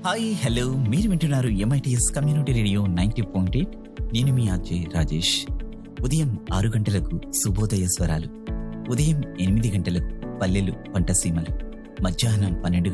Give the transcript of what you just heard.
Hi hello మీరు వింటున్నారు MITS community radio 90.8. నేను మీ అజయ్ రాజేష్. ఉదయం 6 గంటలకు శుభోదయ స్వరాలు, ఉదయం 8 గంటలకు పల్లెలు పంటసీమలు, మధ్యాహ్నం 12